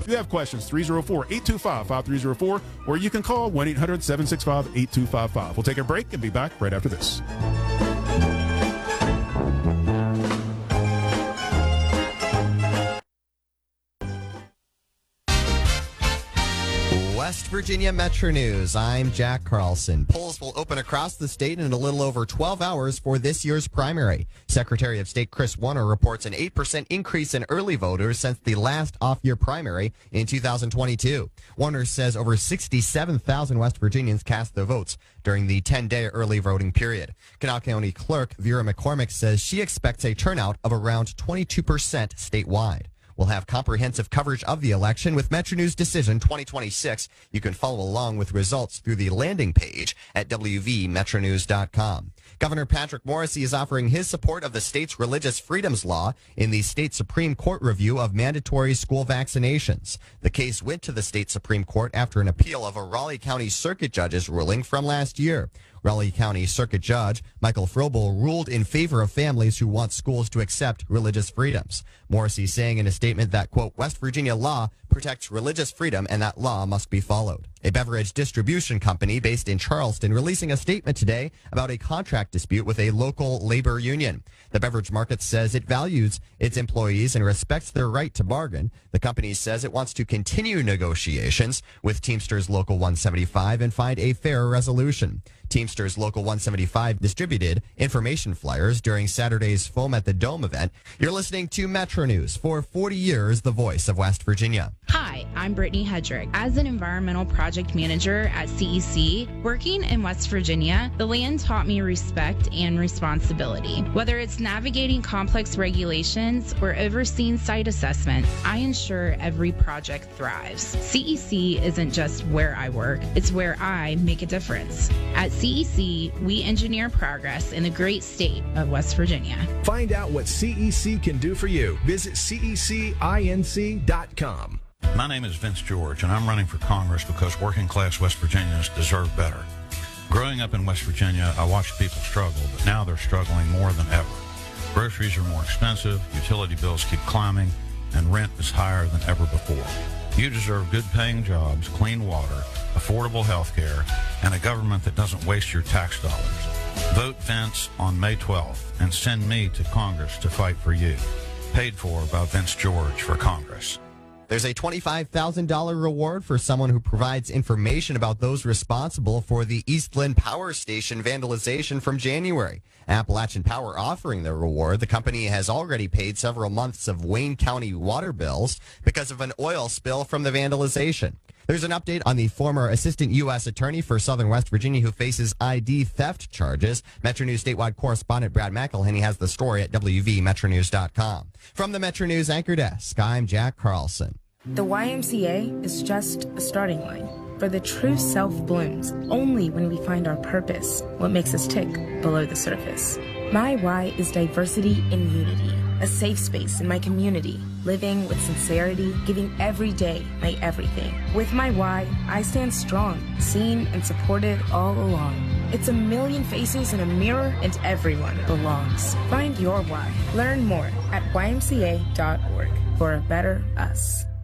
If you have questions, 304-825-5304, or you can call 1-800-765-8255. We'll take a break and be back right after this. West Virginia Metro News. I'm Jack Carlson. Polls will open across the state in a little over 12 hours for this year's primary. Secretary of State Chris Warner reports an 8% increase in early voters since the last off-year primary in 2022. Warner says over 67,000 West Virginians cast their votes during the 10-day early voting period. Kanawha County Clerk Vera McCormick says she expects a turnout of around 22% statewide. We'll have comprehensive coverage of the election with Metro News Decision 2026. You can follow along with results through the landing page at wvmetronews.com. Governor Patrick Morrisey is offering his support of the state's religious freedoms law in the state Supreme Court review of mandatory school vaccinations. The case went to the state Supreme Court after an appeal of a Raleigh County Circuit Judge's ruling from last year. Raleigh County Circuit Judge Michael Frobel ruled in favor of families who want schools to accept religious freedoms. Morrisey saying in a statement that, quote, West Virginia law protects religious freedom and that law must be followed. A beverage distribution company based in Charleston releasing a statement today about a contract dispute with a local labor union. The beverage market says it values its employees and respects their right to bargain. The company says it wants to continue negotiations with Teamsters Local 175 and find a fair resolution. Teamsters Local 175 distributed information flyers during Saturday's Foam at the Dome event. You're listening to Metro News. For 40 years, the voice of West Virginia. Hi, I'm Brittany Hedrick. As an environmental project manager at CEC, working in West Virginia, the land taught me respect and responsibility. Whether it's navigating complex regulations or overseeing site assessments, I ensure every project thrives. CEC isn't just where I work, it's where I make a difference. At CEC, we engineer progress in the great state of West Virginia. Find out what CEC can do for you. Visit cecinc.com. My name is Vince George, and I'm running for Congress because working-class West Virginians deserve better. Growing up in West Virginia, I watched people struggle, but now they're struggling more than ever. Groceries are more expensive, utility bills keep climbing, and rent is higher than ever before. You deserve good-paying jobs, clean water, affordable health care, and a government that doesn't waste your tax dollars. Vote Vince on May 12th and send me to Congress to fight for you. Paid for by Vince George for Congress. There's a $25,000 reward for someone who provides information about those responsible for the Eastland Power Station vandalization from January. Appalachian Power offering the reward. The company has already paid several months of Wayne County water bills because of an oil spill from the vandalization. There's an update on the former assistant U.S. attorney for Southern West Virginia who faces ID theft charges. Metro News statewide correspondent Brad McElhenney has the story at wvmetronews.com. From the Metro News anchor desk, I'm Jack Carlson. The YMCA is just a starting line. For the true self blooms only when we find our purpose, what makes us tick below the surface. My why is diversity and unity, a safe space in my community, living with sincerity, giving every day my everything. With my why, I stand strong, seen and supported all along. It's a million faces in a mirror and everyone belongs. Find your why. Learn more at ymca.org for a better us.